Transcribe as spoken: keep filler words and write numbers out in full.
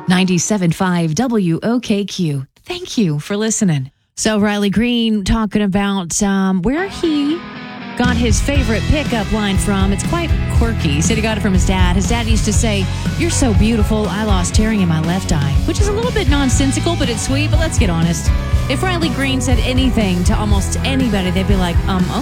ninety-seven point five W O K Q. Thank you for listening. So Riley Green talking about um, where he got his favorite pickup line from. It's quite quirky. He said he got it from his dad. His dad used to say, "You're so beautiful, I lost hearing in my left eye," which is a little bit nonsensical, but it's sweet. But let's get honest. If Riley Green said anything to almost anybody, they'd be like, um,